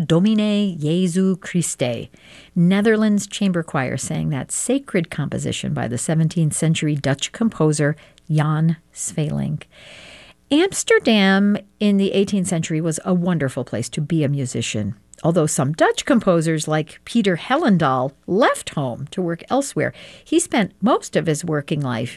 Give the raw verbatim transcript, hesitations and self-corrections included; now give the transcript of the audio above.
Domine Jesu Christe. Netherlands Chamber Choir sang that sacred composition by the seventeenth century Dutch composer Jan Sweelinck. Amsterdam in the eighteenth century was a wonderful place to be a musician. Although some Dutch composers like Peter Hellendaal left home to work elsewhere, he spent most of his working life